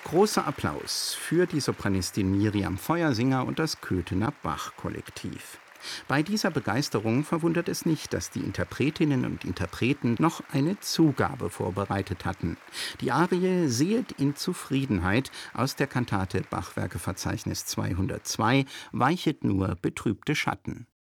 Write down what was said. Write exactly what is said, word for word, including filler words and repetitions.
Großer Applaus für die Sopranistin Miriam Feuersinger und das Köthener Bach-Kollektiv. Bei dieser Begeisterung verwundert es nicht, dass die Interpretinnen und Interpreten noch eine Zugabe vorbereitet hatten. Die Arie Sehet in Zufriedenheit aus der Kantate Bachwerkeverzeichnis zweihundertzwei, Weichet nur betrübte Schatten.